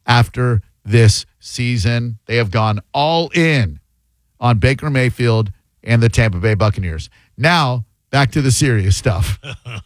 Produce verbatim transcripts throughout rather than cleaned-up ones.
after this season. They have gone all in on Baker Mayfield and the Tampa Bay Buccaneers. Now, back to the serious stuff.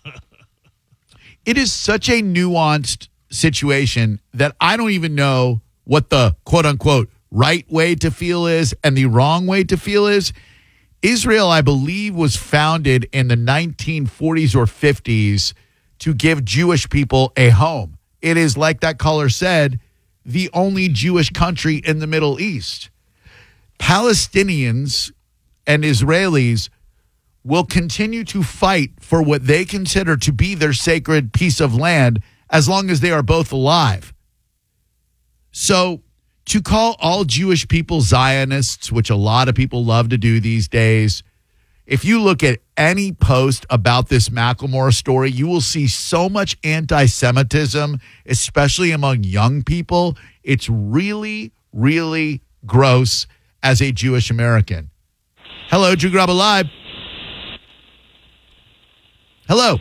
It is such a nuanced situation that I don't even know what the quote-unquote right way to feel is and the wrong way to feel is. Israel, I believe, was founded in the nineteen forties or fifties to give Jewish people a home. It is, like that caller said, the only Jewish country in the Middle East. Palestinians and Israelis will continue to fight for what they consider to be their sacred piece of land as long as they are both alive. So to call all Jewish people Zionists, which a lot of people love to do these days, if you look at any post about this Macklemore story, you will see so much anti-Semitism, especially among young people. It's really, really gross as a Jewish American. Hello, Drew Garabo Live. Hello.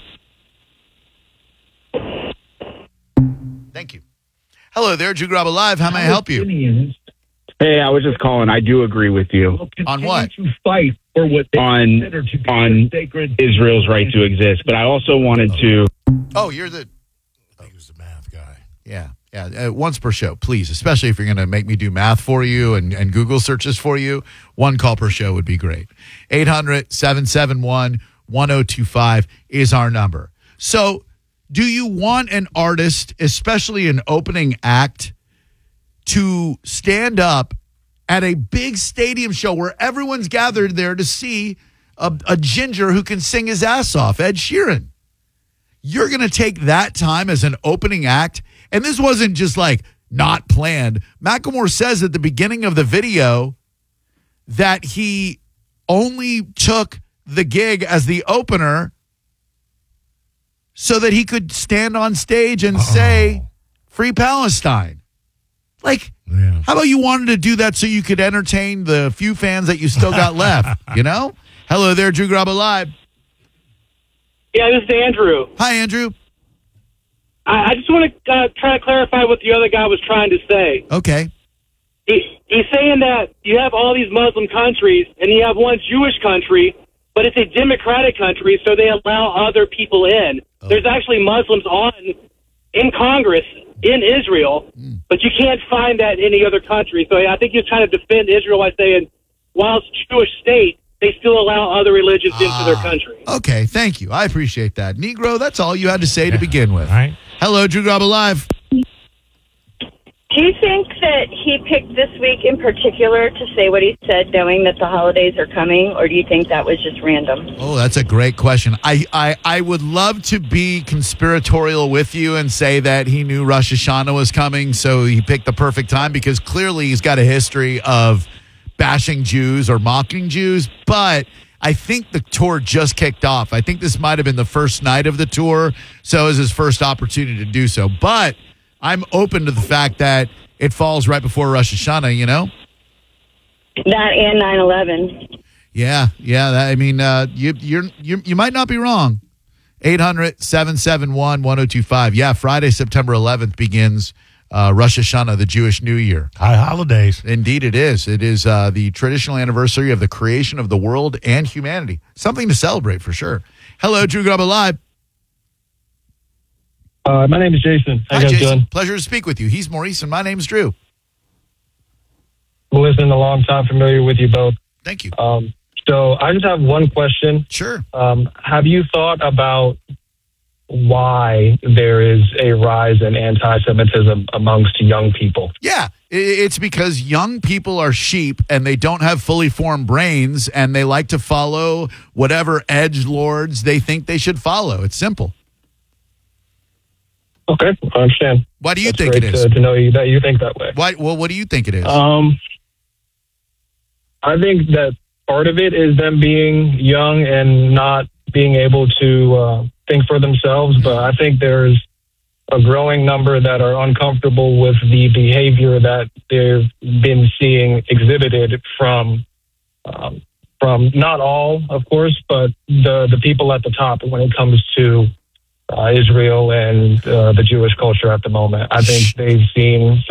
Thank you. Hello there, Drew Garabo Live. How may I help you? Hey, I was just calling. I do agree with you. On what? To fight for what they on consider to be on sacred Israel's right to exist, but I also wanted to. Oh, you're the. I think he was the math guy. Yeah, yeah. Uh, once per show, please. Especially if you're going to make me do math for you and, and Google searches for you, one call per show would be great. eight hundred, seven seven one, one oh two five is our number. So, do you want an artist, especially an opening act, to stand up at a big stadium show where everyone's gathered there to see a, a ginger who can sing his ass off, Ed Sheeran? You're going to take that time as an opening act? And this wasn't just like not planned. Macklemore says at the beginning of the video that he only took the gig as the opener so that he could stand on stage and Uh-oh. say, Free Palestine. Like, yeah. How about you wanted to do that so you could entertain the few fans that you still got left, you know? Hello there, Drew Garabo Live. Yeah, this is Andrew. Hi, Andrew. I, I just want to uh, try to clarify what the other guy was trying to say. Okay. He, he's saying that you have all these Muslim countries and you have one Jewish country, but it's a democratic country, so they allow other people in. Oh. There's actually Muslims on in Congress in Israel, mm. but you can't find that in any other country. So I think he's trying to defend Israel by saying, while it's a Jewish state, they still allow other religions ah, into their country. Okay, thank you. I appreciate that. Negro, that's all you had to say to begin with. All right. Hello, Drew Garabo Live. Do you think that he picked this week in particular to say what he said, knowing that the holidays are coming, or do you think that was just random? Oh, that's a great question. I, I, I would love to be conspiratorial with you and say that he knew Rosh Hashanah was coming, so he picked the perfect time, because clearly he's got a history of bashing Jews or mocking Jews, but I think the tour just kicked off. I think this might have been the first night of the tour, so it was his first opportunity to do so. But I'm open to the fact that it falls right before Rosh Hashanah, you know? That and nine eleven. Yeah, yeah. That, I mean, uh, you you're, you you might not be wrong. eight hundred, seven seven one, one oh two five. Yeah, Friday, September eleventh begins uh, Rosh Hashanah, the Jewish New Year. High holidays. Indeed it is. It is uh, the traditional anniversary of the creation of the world and humanity. Something to celebrate for sure. Hello, Drew Garabo Live. Uh, my name is Jason. How Hi, you guys Jason. doing? Pleasure to speak with you. He's Maurice, and my name's Drew. Well, listen, a long time familiar with you both. Thank you. Um, so I just have one question. Sure. Um, have you thought about why there is a rise in anti-Semitism amongst young people? Yeah, it's because young people are sheep and they don't have fully formed brains, and they like to follow whatever edgelords they think they should follow. It's simple. Okay, I understand. Why do you That's think great it is? To, to know you, that you think that way. Why? Well, what do you think it is? Um, I think that part of it is them being young and not being able to uh, think for themselves. But I think there's a growing number that are uncomfortable with the behavior that they've been seeing exhibited from um, from not all, of course, but the the people at the top when it comes to Uh, Israel and uh, the Jewish culture at the moment. I think they've seen